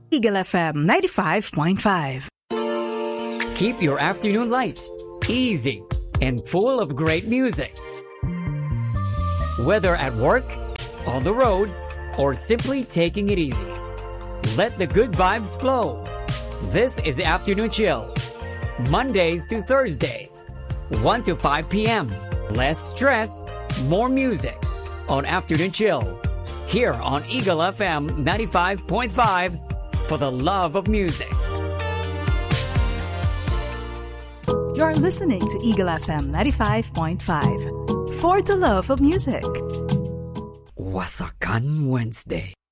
Eagle FM 95.5. Keep your afternoon light, easy, and full of great music. Whether at work, on the road, or simply taking it easy, let the good vibes flow. This is Afternoon Chill, Mondays to Thursdays, 1 to 5 p.m. Less stress, more music on Afternoon Chill, here on Eagle FM 95.5 for the love of music. You're listening to Eagle FM 95.5 for the love of music. Wasakan Wednesday.